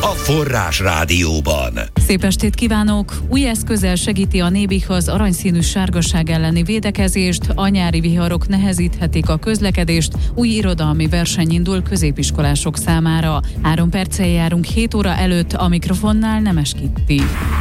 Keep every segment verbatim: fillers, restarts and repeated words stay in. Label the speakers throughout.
Speaker 1: a Forrás Rádióban.
Speaker 2: Szép estét kívánok! Új eszközzel segíti a Nébih az aranyszínű sárgaság elleni védekezést, a nyári viharok nehezíthetik a közlekedést, új irodalmi verseny indul középiskolások számára. Három perccel járunk hét óra előtt, a mikrofonnál Nemes Kitti.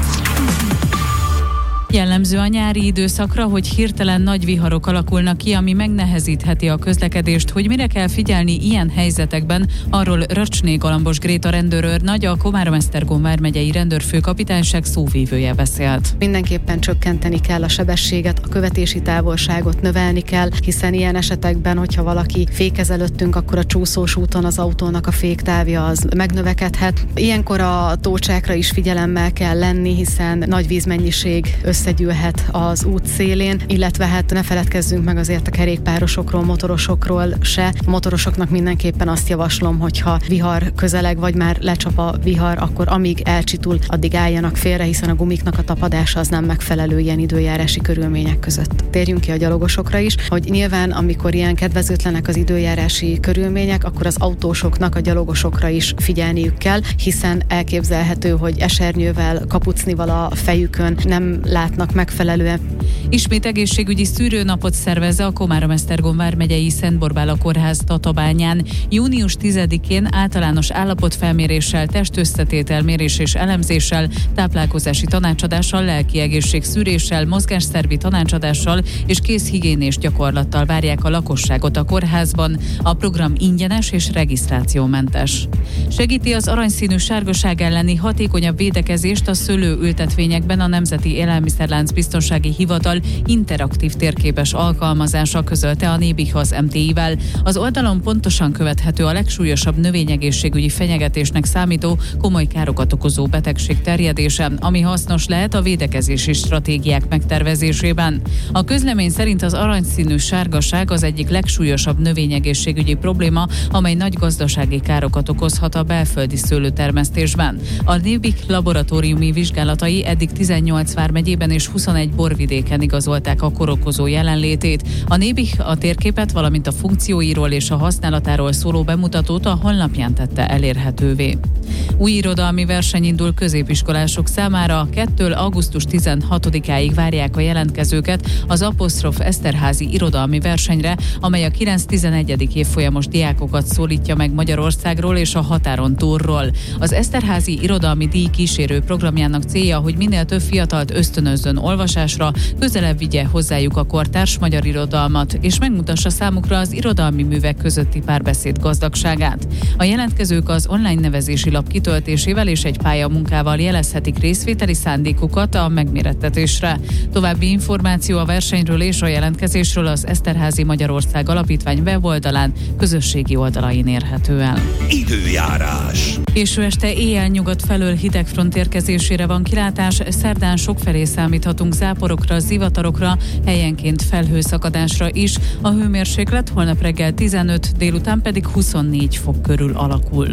Speaker 2: Jellemző a nyári időszakra, hogy hirtelen nagy viharok alakulnak ki, ami megnehezítheti a közlekedést. Hogy mire kell figyelni ilyen helyzetekben, arról Röcsné Galambos Gréta rendőrőrnagy, a Komárom-Esztergom vármegyei rendőrfőkapitányság szóvívője beszélt.
Speaker 3: Mindenképpen csökkenteni kell a sebességet, a követési távolságot növelni kell, hiszen ilyen esetekben, hogyha valaki fékez előttünk, akkor a csúszós úton az autónak a féktávja az megnövekedhet. Ilyenkor a tócsákra is figyelemmel kell lenni, hiszen nagy vízmennyiség összegyűlhet az út szélén, illetve hát ne feledkezzünk meg azért a kerékpárosokról, motorosokról se. A motorosoknak mindenképpen azt javaslom, hogyha vihar közeleg, vagy már lecsap a vihar, akkor amíg elcsitul, addig álljanak félre, hiszen a gumiknak a tapadása az nem megfelelő ilyen időjárási körülmények között. Térjünk ki a gyalogosokra is, hogy nyilván amikor ilyen kedvezőtlenek az időjárási körülmények, akkor az autósoknak a gyalogosokra is figyelniük kell, hiszen elképzelhető, hogy esernyővel, kapucnival a fejükön nem látnak megfelelően.
Speaker 2: Ismét egészségügyi szűrőnapot szervez a Komárom-Esztergom vármegyei Szent Borbála kórház Tatabányán. június tizedikén általános állapotfelméréssel, testösszetételmérés és elemzéssel, táplálkozási tanácsadással, lelki egészség szűréssel, mozgásszervi tanácsadással és kézhigiénés gyakorlattal várják a lakosságot a kórházban. A program ingyenes és regisztrációmentes. Segíti az aranyszínű sárgaság elleni hatékonyabb védekezést a szőlőültetvényekben a Nemzeti Élelmiszerlánc Biztonsági Hivatal interaktív térképes alkalmazása, közölte a Nébih az em té i-vel. Az oldalon pontosan követhető a legsúlyosabb növényegészségügyi fenyegetésnek számító, komoly károkat okozó betegség terjedése, ami hasznos lehet a védekezési stratégiák megtervezésében. A közlemény szerint az aranyszínű sárgaság az egyik legsúlyosabb növényegészségügyi probléma, amely nagy gazdasági károkat okozhat a belföldi szőlőtermesztésben. A Nébih laboratóriumi vizsgálatai eddig tizennyolc vármegyében és huszonegy borvidéken igazolták a kórokozó jelenlétét. A Nébih a térképet, valamint a funkcióiról és a használatáról szóló bemutatót a honlapján tette elérhetővé. Új irodalmi verseny indul középiskolások számára. kettőtől augusztus tizenhatodikáig várják a jelentkezőket az Apostrof Eszterházy irodalmi versenyre, amely a kilenc-tizenegyedik évfolyamos diákokat szólítja meg Magyarországról és a határon túlról. Az Eszterházy irodalmi díj kísérő programjának célja, hogy minél több fiatalt ösztönözzön olvasásra, közelebb vigye hozzájuk a kortárs magyar irodalmat, és megmutassa számukra az irodalmi művek közötti párbeszéd gazdagságát. A jelentkezők az online nevezési lap kitöltésével és egy pályamunkával jelezhetik részvételi szándékukat a megmérettetésre. További információ a versenyről és a jelentkezésről az Eszterházy Magyarország Alapítvány weboldalán, közösségi oldalain érhető el.
Speaker 1: Időjárás.
Speaker 2: Késő este éjjel nyugat felől hidegfront érkezésére van kilátás, szerdán sokfelé számíthatunk záporokra, zivatarokra, helyenként felhőszakadásra is. A hőmérséklet holnap reggel tizenöt, délután pedig huszonnégy fok körül alakul.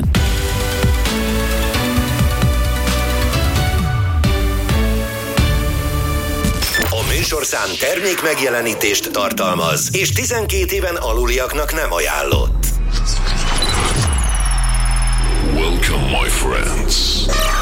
Speaker 1: A műsorszám termék megjelenítést tartalmaz, és tizenkét éven aluliaknak nem ajánlott.
Speaker 4: Welcome, my friends.